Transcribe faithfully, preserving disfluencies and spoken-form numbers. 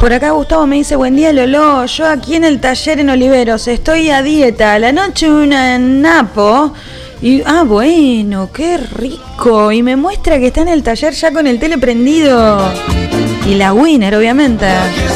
Por acá Gustavo me dice, buen día Lolo, yo aquí en el taller en Oliveros, estoy a dieta, a la noche una napo, y ah bueno, qué rico, y me muestra que está en el taller ya con el tele prendido, y la Winner obviamente.